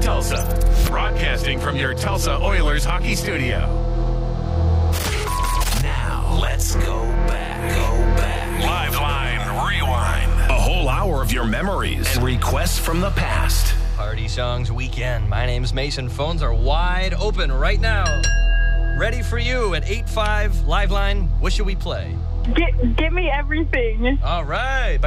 Tulsa. Broadcasting from your Tulsa Oilers hockey studio. Now, let's go back. Live Line Rewind. A whole hour of your memories and requests from the past. Party Songs Weekend. My name's Mason. Phones are wide open right now. Ready for you at 8-5 Live Line. What should we play? Give me everything. All right.